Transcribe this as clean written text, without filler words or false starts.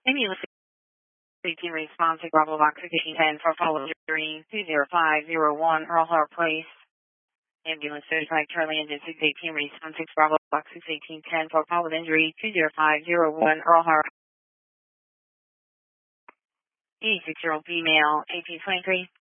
Ambulance 18 response to Bravo Box 1610 for follow during 20501 Earl Hart Place. Ambulance 35 Charlie Engine 618 response to Bravo Box 1610 for follow injury 20501 Earl Hart. 86-year-old female 1823.